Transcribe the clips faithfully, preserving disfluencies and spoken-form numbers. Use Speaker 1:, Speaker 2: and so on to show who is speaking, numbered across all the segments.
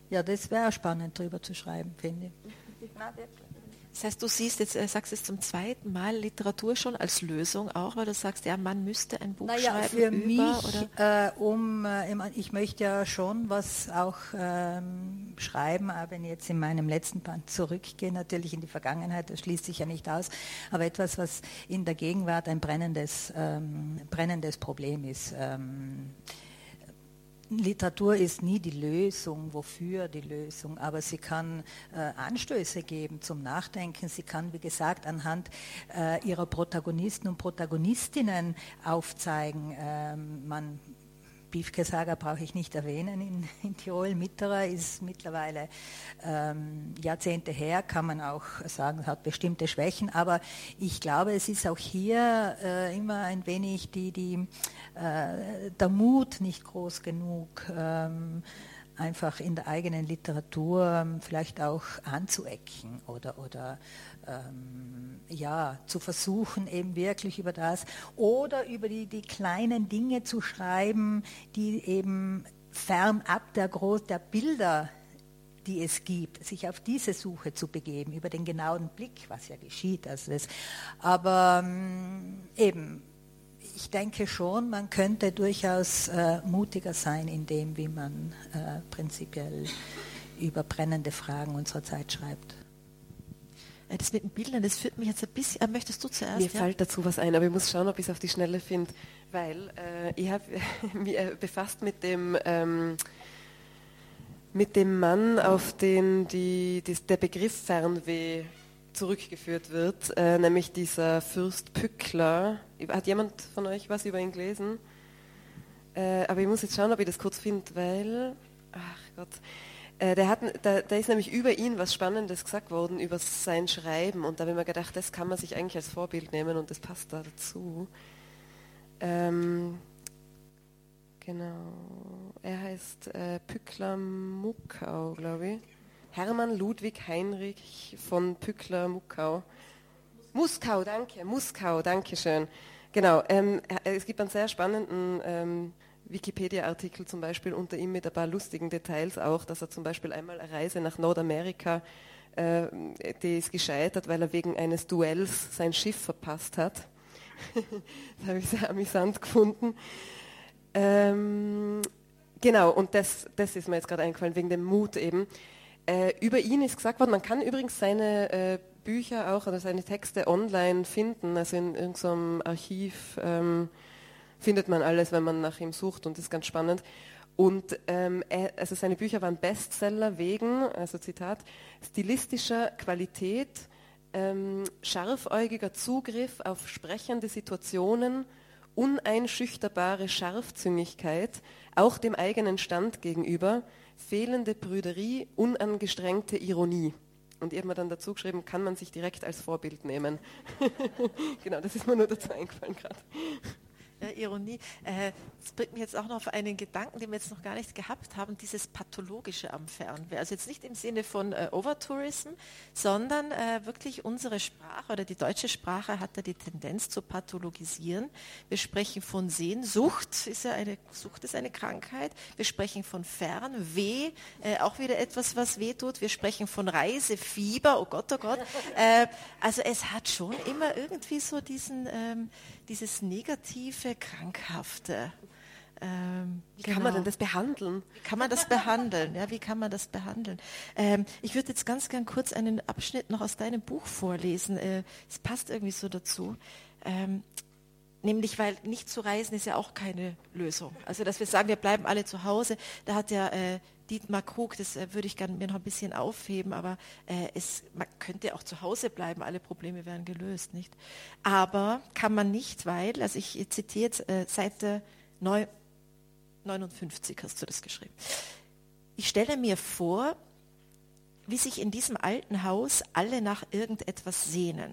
Speaker 1: Ja, das wäre auch spannend, darüber zu schreiben, finde ich.
Speaker 2: Na, wirklich. Das heißt, du siehst jetzt, äh, sagst es zum zweiten Mal Literatur schon als Lösung auch, weil du sagst, ja, man müsste ein Buch
Speaker 1: naja,
Speaker 2: schreiben
Speaker 1: für
Speaker 2: über,
Speaker 1: mich,
Speaker 2: oder?
Speaker 1: Äh, um, äh, ich möchte ja schon was auch ähm, schreiben, auch wenn ich jetzt in meinem letzten Band zurückgehe, natürlich in die Vergangenheit, das schließt sich ja nicht aus, aber etwas, was in der Gegenwart ein brennendes, ähm, brennendes Problem ist. Ähm, Literatur ist nie die Lösung, wofür die Lösung, aber sie kann äh, Anstöße geben zum Nachdenken. Sie kann, wie gesagt, anhand äh, ihrer Protagonisten und Protagonistinnen aufzeigen. Ähm, man Piefke-Saga brauche ich nicht erwähnen in, in Tirol. Mitterer ist mittlerweile ähm, Jahrzehnte her, kann man auch sagen, hat bestimmte Schwächen. Aber ich glaube, es ist auch hier äh, immer ein wenig die, die, äh, der Mut nicht groß genug, ähm, einfach in der eigenen Literatur vielleicht auch anzuecken oder, oder ähm, ja, zu versuchen, eben wirklich über das oder über die, die kleinen Dinge zu schreiben, die eben fernab der, Groß der Bilder, die es gibt, sich auf diese Suche zu begeben, über den genauen Blick, was ja geschieht. Also das, aber ähm, eben, ich denke schon, man könnte durchaus äh, mutiger sein in dem, wie man äh, prinzipiell über brennende Fragen unserer Zeit schreibt.
Speaker 2: Das mit den Bildern, das führt mich jetzt ein bisschen... Äh, möchtest du zuerst?
Speaker 3: Mir
Speaker 2: ja?
Speaker 3: fällt dazu was ein, aber ich muss schauen, ob ich es auf die Schnelle finde, weil äh, ich habe mich befasst mit dem, ähm, mit dem Mann, auf den die, die, der Begriff Fernweh zurückgeführt wird, äh, nämlich dieser Fürst Pückler. Hat jemand von euch was über ihn gelesen? Äh, aber ich muss jetzt schauen, ob ich das kurz finde, weil... Ach Gott... Der, hat, da, da ist nämlich über ihn was Spannendes gesagt worden, über sein Schreiben. Und da habe ich mir gedacht, das kann man sich eigentlich als Vorbild nehmen und das passt da dazu. Ähm, genau. Er heißt äh, Pückler-Muckau, glaube ich. Hermann Ludwig Heinrich von Pückler-Muckau. Muskau, danke. Muskau, danke schön. Genau. Ähm, es gibt einen sehr spannenden... Ähm, Wikipedia-Artikel zum Beispiel unter ihm mit ein paar lustigen Details auch, dass er zum Beispiel einmal eine Reise nach Nordamerika, äh, die ist gescheitert, weil er wegen eines Duells sein Schiff verpasst hat. Das habe ich sehr amüsant gefunden. Ähm, genau, und das, das ist mir jetzt gerade eingefallen, wegen dem Mut eben. Äh, über ihn ist gesagt worden, man kann übrigens seine äh, Bücher auch oder seine Texte online finden, also in irgendeinem Archiv, ähm, findet man alles, wenn man nach ihm sucht und das ist ganz spannend. Und ähm, er, also seine Bücher waren Bestseller wegen, also Zitat, stilistischer Qualität, ähm, scharfäugiger Zugriff auf sprechende Situationen, uneinschüchterbare Scharfzüngigkeit, auch dem eigenen Stand gegenüber, fehlende Prüderie, unangestrengte Ironie. Und ich habe mir dann dazu geschrieben, kann man sich direkt als Vorbild nehmen. Genau, das ist mir nur dazu eingefallen gerade.
Speaker 2: Ja, Ironie. Äh, das bringt mich jetzt auch noch auf einen Gedanken, den wir jetzt noch gar nicht gehabt haben, dieses Pathologische am Fernweh. Also jetzt nicht im Sinne von äh, Overtourism, sondern äh, wirklich unsere Sprache oder die deutsche Sprache hat da die Tendenz zu pathologisieren. Wir sprechen von Sehnsucht, ist ja eine, Sucht ist eine Krankheit. Wir sprechen von Fernweh, äh, auch wieder etwas, was weh tut. Wir sprechen von Reisefieber, oh Gott, oh Gott. Äh, also es hat schon immer irgendwie so diesen, ähm, dieses negative, krankhafte. Ähm,
Speaker 3: wie
Speaker 2: genau.
Speaker 3: kann man denn das behandeln?
Speaker 2: Wie kann man das behandeln? Ja, wie kann man das behandeln? Ähm, ich würde jetzt ganz gern kurz einen Abschnitt noch aus deinem Buch vorlesen. Äh, es passt irgendwie so dazu. Ähm, nämlich, weil nicht zu reisen ist ja auch keine Lösung. Also, dass wir sagen, wir bleiben alle zu Hause. Da hat ja äh, Dietmar Krug, das äh, würde ich gerne mir noch ein bisschen aufheben, aber äh, es, man könnte auch zu Hause bleiben, alle Probleme wären gelöst, nicht? Aber kann man nicht, weil, also ich zitiere jetzt äh, Seite neunundfünfzig hast du das geschrieben. Ich stelle mir vor, wie sich in diesem alten Haus alle nach irgendetwas sehnen.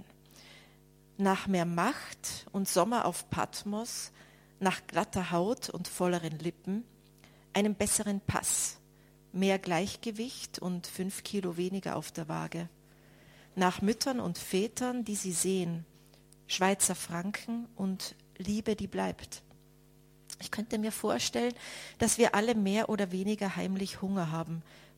Speaker 2: Nach mehr Macht und Sommer auf Patmos, nach glatter Haut und volleren Lippen, einem besseren Pass, mehr Gleichgewicht und fünf Kilo weniger auf der Waage. Nach Müttern und Vätern, die sie sehen, Schweizer Franken und Liebe, die bleibt. Ich könnte mir vorstellen, dass wir alle mehr oder weniger heimlich Hunger haben,